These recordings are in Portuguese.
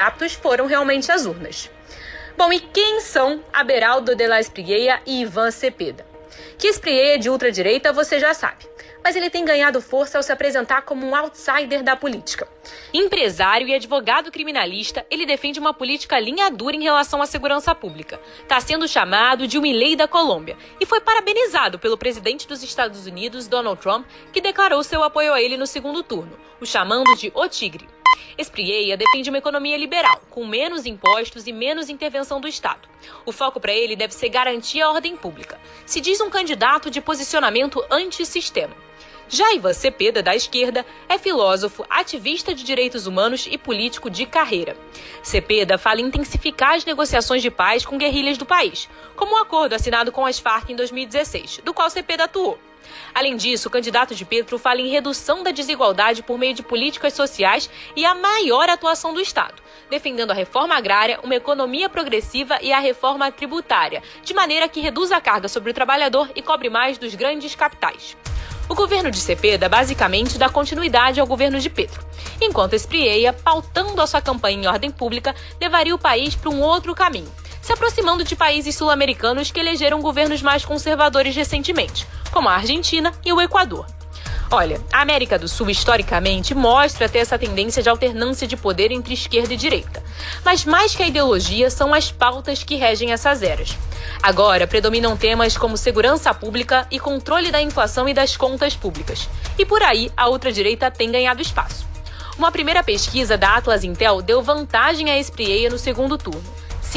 aptos foram realmente às urnas. Bom, e quem são Aberaldo de la Espriella e Ivan Cepeda? Que Espriella é de ultradireita você já sabe, mas ele tem ganhado força ao se apresentar como um outsider da política. Empresário e advogado criminalista, ele defende uma política linha dura em relação à segurança pública. Está sendo chamado de o Milei da Colômbia e foi parabenizado pelo presidente dos Estados Unidos, Donald Trump, que declarou seu apoio a ele no segundo turno, o chamando de O Tigre. Espriella defende uma economia liberal, com menos impostos e menos intervenção do Estado. O foco para ele deve ser garantir a ordem pública. Se diz um candidato de posicionamento antissistema. Já Ivan Cepeda, da esquerda, é filósofo, ativista de direitos humanos e político de carreira. Cepeda fala em intensificar as negociações de paz com guerrilhas do país, como o acordo assinado com as Farc em 2016, do qual Cepeda atuou. Além disso, o candidato de Petro fala em redução da desigualdade por meio de políticas sociais e a maior atuação do Estado, defendendo a reforma agrária, uma economia progressiva e a reforma tributária, de maneira que reduza a carga sobre o trabalhador e cobre mais dos grandes capitais. O governo de Cepeda basicamente dá continuidade ao governo de Petro, enquanto Espriella, pautando a sua campanha em ordem pública, levaria o país para um outro caminho, se aproximando de países sul-americanos que elegeram governos mais conservadores recentemente, como a Argentina e o Equador. Olha, a América do Sul, historicamente, mostra ter essa tendência de alternância de poder entre esquerda e direita. Mas mais que a ideologia, são as pautas que regem essas eras. Agora, predominam temas como segurança pública e controle da inflação e das contas públicas. E por aí, a ultradireita tem ganhado espaço. Uma primeira pesquisa da Atlas Intel deu vantagem a Espriella no segundo turno.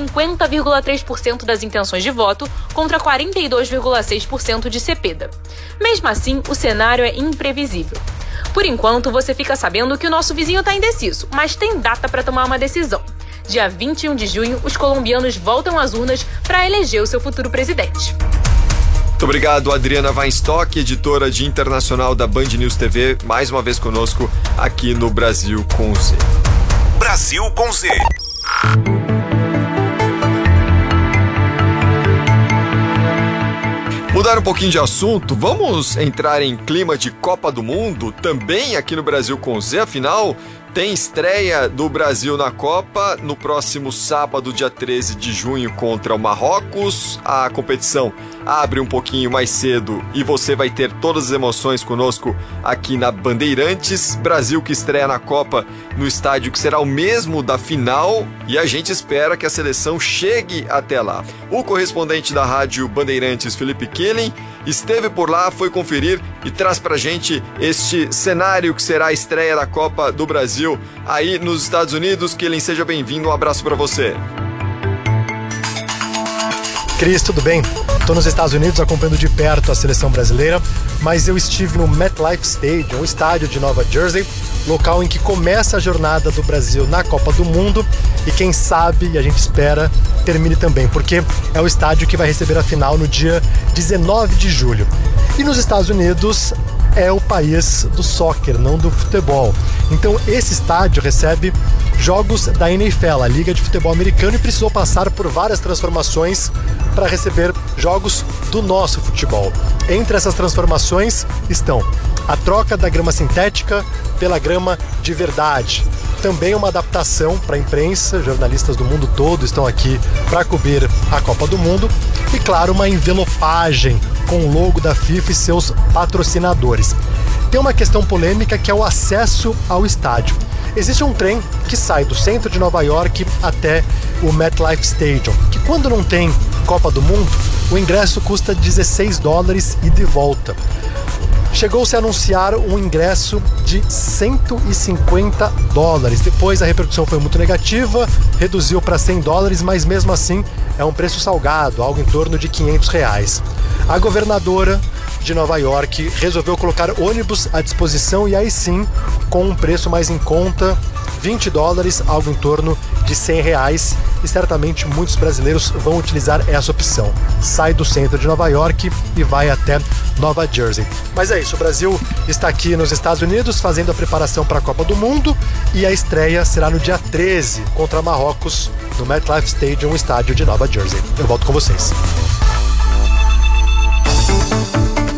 50,3% das intenções de voto contra 42,6% de Cepeda. Mesmo assim, o cenário é imprevisível. Por enquanto, você fica sabendo que o nosso vizinho está indeciso, mas tem data para tomar uma decisão. Dia 21 de junho, os colombianos voltam às urnas para eleger o seu futuro presidente. Muito obrigado, Adriana Weinstock, editora de internacional da Band News TV, mais uma vez conosco aqui no Brasil com Z. Brasil com Z. Mudar um pouquinho de assunto, vamos entrar em clima de Copa do Mundo, também aqui no Brasil com Z, afinal, tem estreia do Brasil na Copa no próximo sábado, dia 13 de junho, contra o Marrocos. A competição abre um pouquinho mais cedo e você vai ter todas as emoções conosco aqui na Bandeirantes. Brasil que estreia na Copa no estádio que será o mesmo da final e a gente espera que a seleção chegue até lá. O correspondente da Rádio Bandeirantes, Felipe Killing, esteve por lá, foi conferir e traz pra gente este cenário que será a estreia da Copa do Brasil aí nos Estados Unidos. Killing, seja bem-vindo, um abraço pra você. Cris, tudo bem? Estou nos Estados Unidos acompanhando de perto a seleção brasileira, mas eu estive no MetLife Stadium, um estádio de Nova Jersey, local em que começa a jornada do Brasil na Copa do Mundo e quem sabe, e a gente espera, termine também, porque é o estádio que vai receber a final no dia 19 de julho. E nos Estados Unidos é o país do soccer, não do futebol. Então esse estádio recebe jogos da NFL, a Liga de Futebol Americano, e precisou passar por várias transformações para receber jogos do nosso futebol. Entre essas transformações estão a troca da grama sintética pela grama de verdade. Também uma adaptação para a imprensa, jornalistas do mundo todo estão aqui para cobrir a Copa do Mundo. E claro, uma envelopagem com o logo da FIFA e seus patrocinadores. Tem uma questão polêmica que é o acesso ao estádio. Existe um trem que sai do centro de Nova York até o MetLife Stadium, que quando não tem Copa do Mundo, o ingresso custa $16 e de volta. Chegou-se a anunciar um ingresso de $150. Depois a repercussão foi muito negativa, reduziu para $100, mas mesmo assim é um preço salgado, algo em torno de R$500. A governadora de Nova York resolveu colocar ônibus à disposição e aí sim, com um preço mais em conta, $20, algo em torno de R$100, e certamente muitos brasileiros vão utilizar essa opção. Sai do centro de Nova York e vai até Nova Jersey. Mas é isso, o Brasil está aqui nos Estados Unidos fazendo a preparação para a Copa do Mundo e a estreia será no dia 13 contra Marrocos no MetLife Stadium, estádio de Nova Jersey. Eu volto com vocês. Muito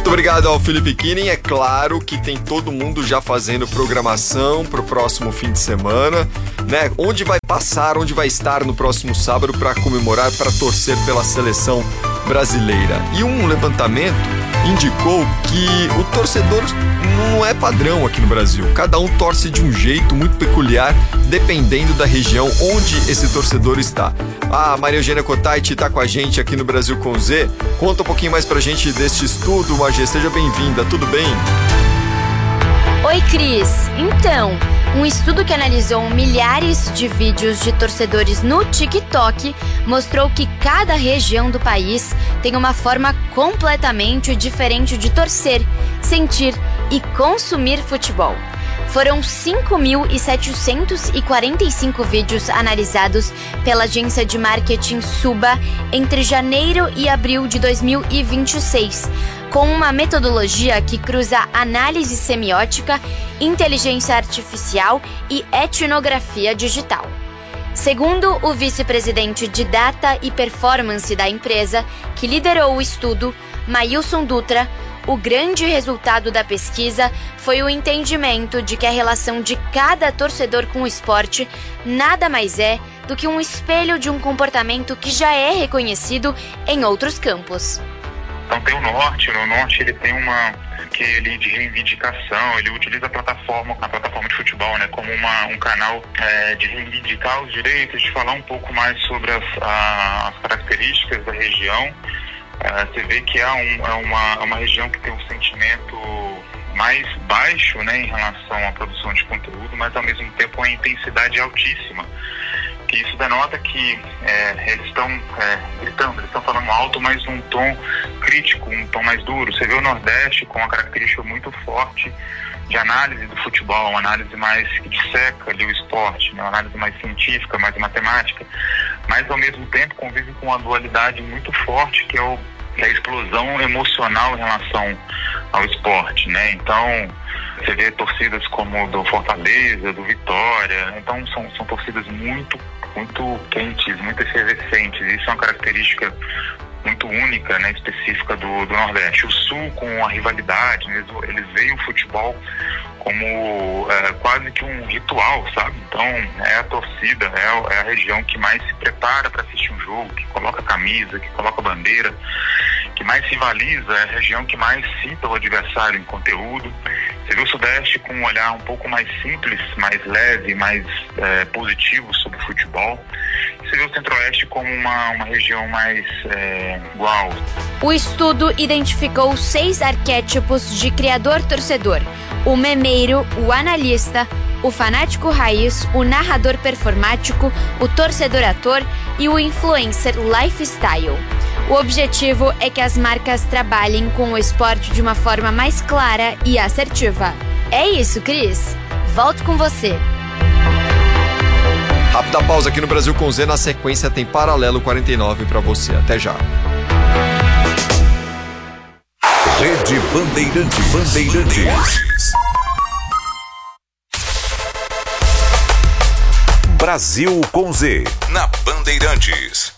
obrigado ao Felipe Kinin. É claro que tem todo mundo já fazendo programação pro próximo fim de semana, né? Onde vai passar, onde vai estar no próximo sábado para comemorar, para torcer pela seleção brasileira. E um levantamento indicou que o torcedor não é padrão aqui no Brasil. Cada um torce de um jeito muito peculiar, dependendo da região onde esse torcedor está. A Maria Eugênia Cotait está com a gente aqui no Brasil com Z. Conta um pouquinho mais pra gente deste estudo, Magê. Seja bem-vinda, tudo bem? Oi, Cris. Então, um estudo que analisou milhares de vídeos de torcedores no TikTok mostrou que cada região do país tem uma forma completamente diferente de torcer, sentir e consumir futebol. Foram 5.745 vídeos analisados pela agência de marketing Suba entre janeiro e abril de 2026, com uma metodologia que cruza análise semiótica, inteligência artificial e etnografia digital. Segundo o vice-presidente de Data e Performance da empresa, que liderou o estudo, Mailson Dutra, o grande resultado da pesquisa foi o entendimento de que a relação de cada torcedor com o esporte nada mais é do que um espelho de um comportamento que já é reconhecido em outros campos. Então tem o Norte ele tem uma que ele de reivindicação, ele utiliza a plataforma de futebol, né, como um canal de reivindicar os direitos, de falar um pouco mais sobre as características da região. Você vê que é uma região que tem um sentimento mais baixo, né, em relação à produção de conteúdo, mas ao mesmo tempo uma intensidade altíssima. Que isso denota que eles estão gritando, eles estão falando alto, mas num tom crítico, um tom mais duro. Você vê o Nordeste com uma característica muito forte de análise do futebol, uma análise mais que disseca ali o esporte, né? Uma análise mais científica, mais matemática, mas ao mesmo tempo convive com uma dualidade muito forte que é a explosão emocional em relação ao esporte, né? Então você vê torcidas como do Fortaleza, do Vitória, então são torcidas muito quentes, muito efervescentes. Isso é uma característica muito única, né, específica do Nordeste. O Sul, com a rivalidade, eles veem o futebol como quase que um ritual, sabe? Então é a torcida, é a região que mais se prepara para assistir um jogo, que coloca camisa, que coloca bandeira, que mais rivaliza, é a região que mais cita o adversário em conteúdo. Você vê o Sudeste com um olhar um pouco mais simples, mais leve, mais positivo sobre o futebol. Você vê o Centro-Oeste como uma região mais igual. O estudo identificou 6 arquétipos de criador-torcedor: o memeiro, o analista, o fanático raiz, o narrador performático, o torcedor-ator e o influencer lifestyle. O objetivo é que as marcas trabalhem com o esporte de uma forma mais clara e assertiva. É isso, Cris. Volto com você. Rápida pausa aqui no Brasil com Z. Na sequência tem Paralelo 49 para você. Até já. Rede Bandeirantes. Brasil com Z. Na Bandeirantes.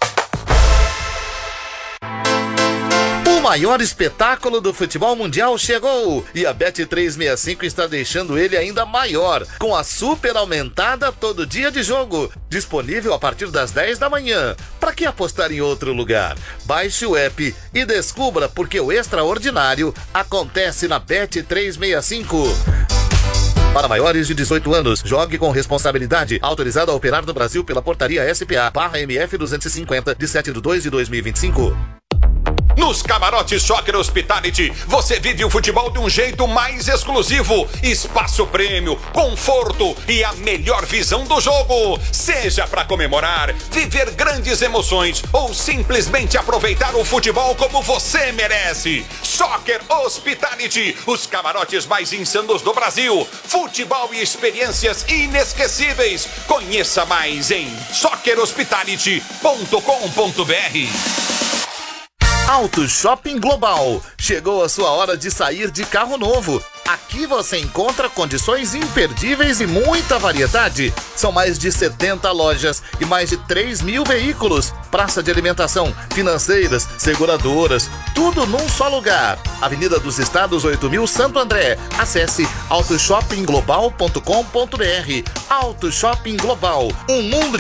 O maior espetáculo do futebol mundial chegou e a Bet365 está deixando ele ainda maior, com a super aumentada todo dia de jogo, disponível a partir das 10 da manhã. Para que apostar em outro lugar? Baixe o app e descubra porque o extraordinário acontece na Bet365. Para maiores de 18 anos, jogue com responsabilidade. Autorizado a operar no Brasil pela portaria SPA/MF 250 de 7/2/2025. Nos camarotes Soccer Hospitality, você vive o futebol de um jeito mais exclusivo. Espaço prêmio, conforto e a melhor visão do jogo. Seja para comemorar, viver grandes emoções ou simplesmente aproveitar o futebol como você merece. Soccer Hospitality, os camarotes mais insanos do Brasil. Futebol e experiências inesquecíveis. Conheça mais em soccerhospitality.com.br. Auto Shopping Global. Chegou a sua hora de sair de carro novo. Aqui você encontra condições imperdíveis e muita variedade. São mais de 70 lojas e mais de 3.000 veículos. Praça de alimentação, financeiras, seguradoras, tudo num só lugar. Avenida dos Estados 8.000, Santo André. Acesse autoshoppingglobal.com.br. Auto Shopping Global, um mundo